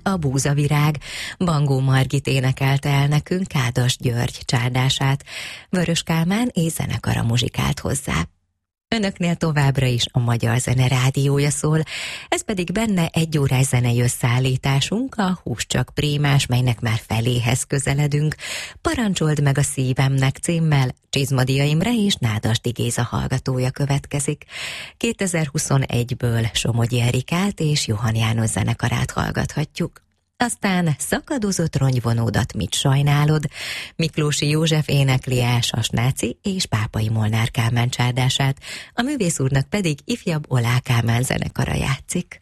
a Búzavirág. Bangó Margit énekelte el nekünk Kádas György csárdását. Vörös Kálmán és zenekara muzsikált hozzá. Önöknél továbbra is a Magyar Zene Rádiója szól, ez pedig benne egy órás zenei összeállításunk, a Hús csak Prímás, melynek már feléhez közeledünk. Parancsold meg a szívemnek címmel Csizmadia Imre és Nádasdy Géza hallgatója következik. 2021-ből Somogyi Erikát és Johann János zenekarát hallgathatjuk. Aztán Szakadozott rongyvonódat mit sajnálod? Miklósi József énekli el Sasnáci és Pápai Molnár Kálmán csárdását, a művész úrnak pedig ifjabb Olá Kálmán zenekara játszik.